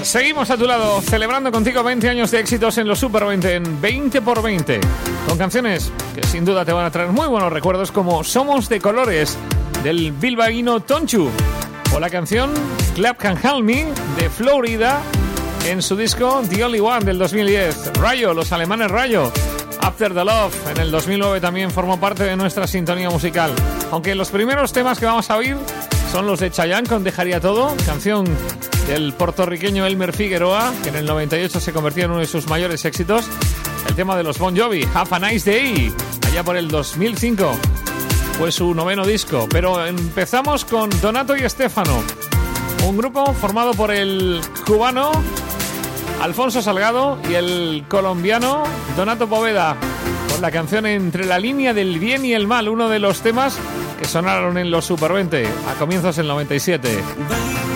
Seguimos a tu lado, celebrando contigo 20 años de éxitos en los Super 20 en 20x20, con canciones que sin duda te van a traer muy buenos recuerdos, como Somos de Colores, del bilbaíno Tonchu, o la canción Clap Can Help Me, de Florida, en su disco The Only One, del 2010. Rayo, los alemanes Rayo, After the Love, en el 2009 también formó parte de nuestra sintonía musical. Aunque los primeros temas que vamos a oír son los de Chayanne con Dejaría Todo, canción del puertorriqueño Elmer Figueroa, que en el 98 se convirtió en uno de sus mayores éxitos. El tema de los Bon Jovi, Have a Nice Day, allá por el 2005, fue su noveno disco. Pero empezamos con Donato y Estefano, un grupo formado por el cubano Alfonso Salgado y el colombiano Donato Poveda, con la canción Entre la línea del bien y el mal, uno de los temas que sonaron en los Super 20 a comienzos del 97.